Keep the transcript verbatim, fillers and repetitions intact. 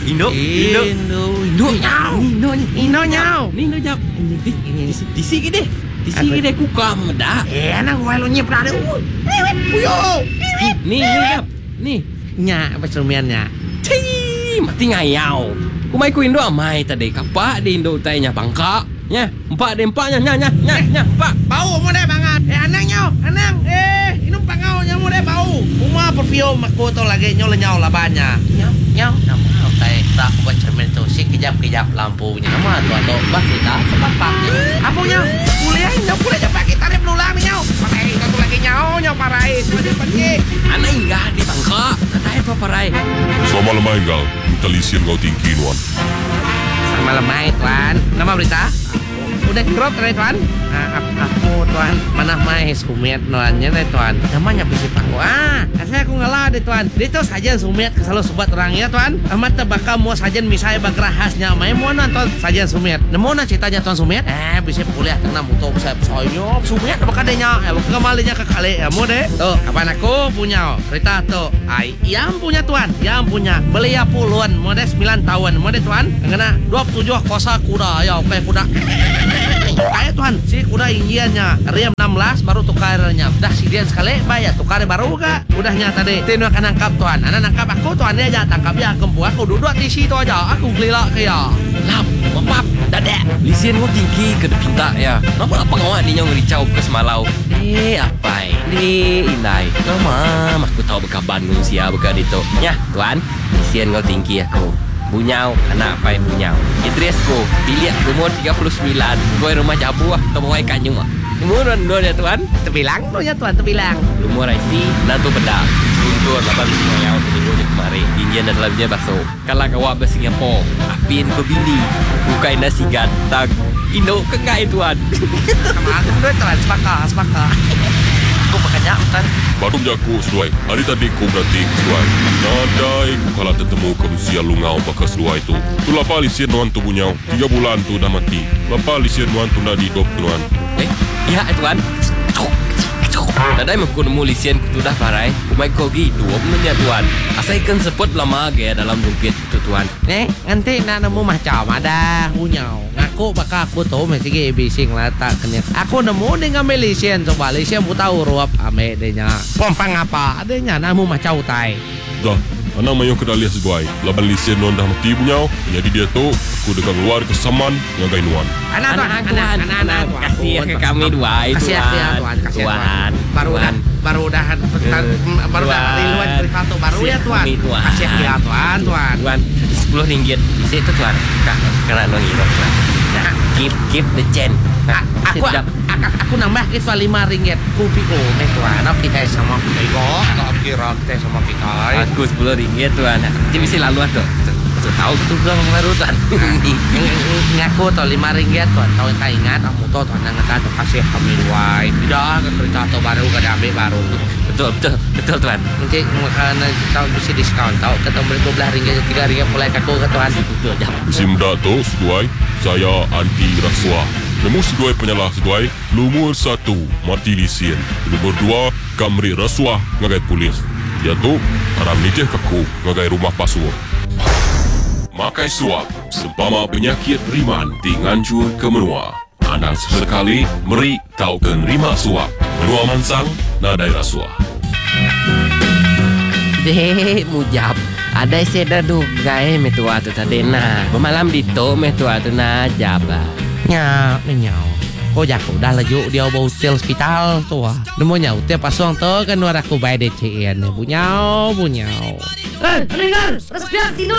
Indo, Indo, Indo, Indo nhau, Indo, Indo nhau. Ni Indo jap. Tisi gede. Tisi gede kuka meda. Eh, nang gue lo nyep dah deh. Ewet, puyo. Ni, ni jap. Ni. Nya, apa serumiannya? Cii, mati ngayau. Kumai ku Indo amai tadi. Kapak di Indo tanya bangka. Nya, empat de empaknya nya nya nya nya, Pak. Bau mo deh banget. Eh, anang nhau, anang. Eh, inum pangau nya mo deh bau. Uma perpiu makku to lagi nyol nyau labanya. Nyau, nyau. Nama teh tak buat cermin tu. Si kejap-kejap lampunya. Nama tu atau bak kita sepak apa nyau? Kuliah nyau, kuliah cepat kita tarif lulang nyau. Pakai satu lagi nyau, nyau parai. Sudah pergi. Anak enggak di bangka. Katanya apa parai? Sama lemah enggal, kita lisian kau tinggi nuan. Sama lemai tuan. Nama berita? Udah drop tadi tuan. Ah, aku tuan mana mai sumet nuannya deh tuan. Namanya bisi paku. Ah, saya aku ngalah deh tuan. Dia tuh sajian sumet selalu sobat orang ya tuan. Amat tebaka mau sajian misalnya bagrahasnya. Mai mau nonton sajian sumet. Nemu na ceritanya tuan sumet. Eh, bisa kuliah karena mutu saya soyop sumet apa kadenya. Eh, lu kemalinya ke kali ya mau deh. Tuh, kapan aku punya cerita tuh. Ai, yang punya tuan, yang punya. Beli ya puluhan, mau deh sembilan tahun, mau deh tuan. Karena dua puluh tujuh kosa kuda ya, oke kuda. Kayak tuan, si kuda inggiannya Riam enam belas baru tukarnya. Udah si dia sekali bayar tukar baru gak? Udahnya tadi Tino akan nangkap tuan. Anak nangkap aku tuan dia aja tangkap ya kempu aku duduk di situ aja. Aku gelila kayak Lap, mapap, dadek. Lisian kau tinggi ke pinta ya. Nampak apa ngawak ni nyong ricau ke semalau. Eh, apa ni inai. Nama, aku tahu bekas Bandung sia bekas itu. Ya, tuan. Lisian kau tinggi aku. Bunyau, anak apa bunyau. Idrisku, biliak umur tiga puluh sembilan. Gue rumah jabu ah, temu ai kanyu ah. Umur dua ya tuan. terbilang tuh ya tuan terbilang. Umur ai si, nantu beda. Untuk lapan bunyau minggu ni kemarin. Indian dan dalamnya bakso. Kalau kawak ke Singapura, apin ke bini. Bukai nasi gantang. Indo ke kai tuan. Sama aku tuh tuan sepakat, sepakat. Aku makanya tuan. Baru jaku sesuai. Hari tadi ku berarti sesuai. Nadai ku kalah ketemu ke usia lungau pakai sesuai tu. Tu lapa lisian nuan tu punya. Tiga bulan tu dah mati. Lapa lisian nuan tu dah hidup nuan. Eh, ya tuan. Nadai aku nemu lisian ku tu dah parai. Umai kau gitu, omnya tuan. Asaikan seput lama ge dalam dompet tu tuan. Nih, nanti nak nemu macam ada hunyau. Ngaku bakal aku tahu mesti ke bising lah tak kena. Aku nemu dengan Malaysian coba Malaysian mu tahu ruap ame denya. Pompang apa? Adanya nemu macam utai. Dah, anak mayu kena lihat sesuai. Lapan lisian nuan dah mati punya. Jadi dia tu aku dengan keluar ke Saman ngagai nuan. Anak tuan, anak, anak, anak, kasih ke kami dua itu kasih ya tuan, kasih ya tuan. Baru dah, baru dah, baru dah riluan cerita tu baru ya tuan. Kasih ya tuan, tuan. Tuan, sepuluh ringgit. Isi itu tuan. Kak, kena nongi tuan. Nah, keep keep the chain. Aku aku aku nambah kita lima ringgit. Kupi ko, me tuan. Apa kita sama kita kok? Atau kira kita sama kita? Aku sepuluh ringgit tuan. Jadi bisa lalu tu. Tu tahu tu belum baru tuan. Ngaku tu lima ringgit tuan. Tahu tak ingat? Aku tahu tuan yang kata kasih kami dua. Tidak, cerita tu baru kada ambil baru. Betul betul betul tuan. Nanti makanan kita bisa diskon. Tahu kita beli dua belas ringgit, tiga ringgit mulai kaku ke tuan. Betul jap. Simda tu sesuai. Saya anti rasuah. Nemu sesuai penyalah sesuai. Lumur satu mati lisian. Lumur dua kamri rasuah ngagai polis. Dia tu haram nitih kaku ngagai rumah pasur. Makai suap seumpama penyakit riman di Nganjur ke menua. Anda sesekali meri taukan rima suap. Menua mansang nadai rasuah. Dek mujab. Ada seda duga eh metua tu tadi na. Bermalam dito metua tu na jaba. Nya, nyau. Kau jago dah laju dia bawa hotel hospital tu ah. Nemunya hotel pasang tu kan orang aku bayar D C N. Bunyau, bunyau. Eh, dengar, respect Tino.